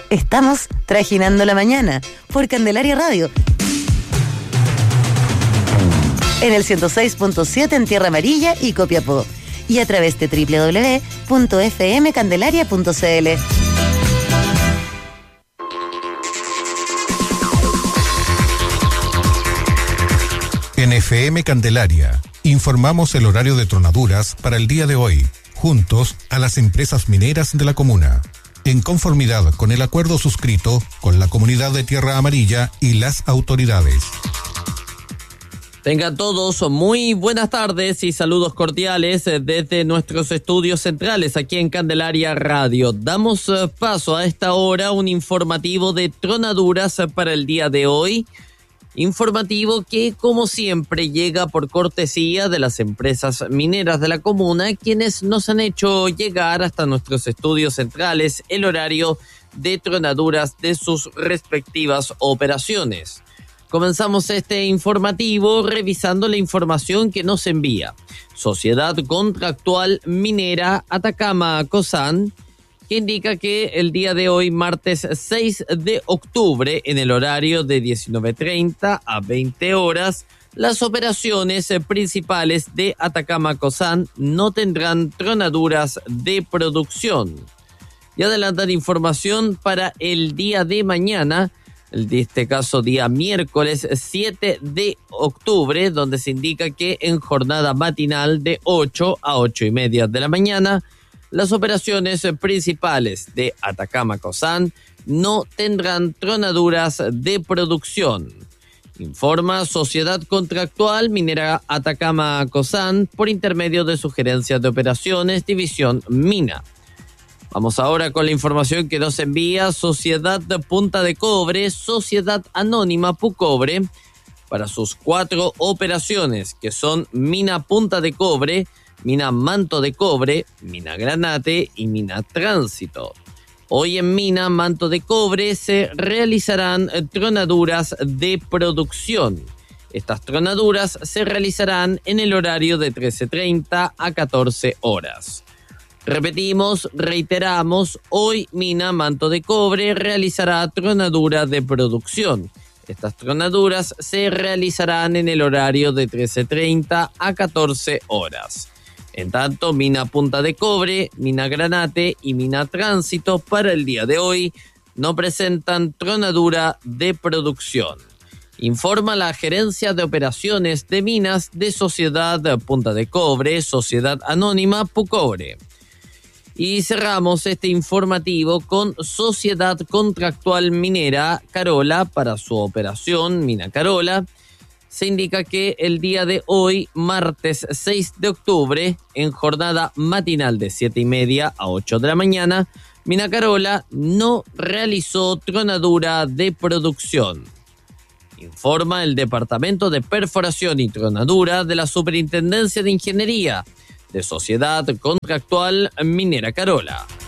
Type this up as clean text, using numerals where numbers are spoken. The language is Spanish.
Estamos trajinando la mañana por Candelaria Radio. En el 106.7 en Tierra Amarilla y Copiapó. Y a través de www.fmcandelaria.cl. En FM Candelaria informamos el horario de tronaduras para el día de hoy, juntos a las empresas mineras de la comuna, en conformidad con el acuerdo suscrito con la comunidad de Tierra Amarilla y las autoridades. Tengan todos muy buenas tardes y saludos cordiales desde nuestros estudios centrales aquí en Candelaria Radio. Damos paso a esta hora un informativo de tronaduras para el día de hoy. Informativo que, como siempre, llega por cortesía de las empresas mineras de la comuna, quienes nos han hecho llegar hasta nuestros estudios centrales el horario de tronaduras de sus respectivas operaciones. Comenzamos este informativo revisando la información que nos envía Sociedad Contractual Minera Atacama Cosán, que indica que el día de hoy, martes 6 de octubre, en el horario de 19:30 a 20 horas, las operaciones principales de Atacama Cosán no tendrán tronaduras de producción. Y adelantan información para el día de mañana, en este caso día miércoles 7 de octubre, donde se indica que en jornada matinal de 8 a 8:30 de la mañana, las operaciones principales de Atacama Cosán no tendrán tronaduras de producción. Informa Sociedad Contractual Minera Atacama Cosán por intermedio de su gerencia de operaciones, División Mina. Vamos ahora con la información que nos envía Sociedad Punta de Cobre, Sociedad Anónima Pucobre, para sus 4 operaciones, que son Mina Punta de Cobre, Mina Manto de Cobre, Mina Granate y Mina Tránsito. Hoy en Mina Manto de Cobre se realizarán tronaduras de producción. Estas tronaduras se realizarán en el horario de 13:30 a 14 horas. Repetimos, reiteramos, hoy Mina Manto de Cobre realizará tronadura de producción. Estas tronaduras se realizarán en el horario de 13:30 a 14 horas. En tanto, Mina Punta de Cobre, Mina Granate y Mina Tránsito para el día de hoy no presentan tronadura de producción. Informa la Gerencia de Operaciones de Minas de Sociedad Punta de Cobre, Sociedad Anónima Pucobre. Y cerramos este informativo con Sociedad Contractual Minera Carola para su operación Mina Carola. Se indica que el día de hoy, martes 6 de octubre, en jornada matinal de 7:30 a 8 de la mañana, Mina Carola no realizó tronadura de producción. Informa el Departamento de Perforación y Tronadura de la Superintendencia de Ingeniería de Sociedad Contractual Minera Carola.